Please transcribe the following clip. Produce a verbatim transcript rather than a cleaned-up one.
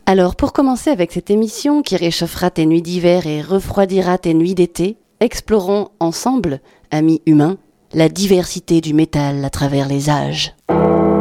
Alors, pour commencer avec cette émission qui réchauffera tes nuits d'hiver et refroidira tes nuits d'été, explorons ensemble, amis humains, la diversité du métal à travers les âges.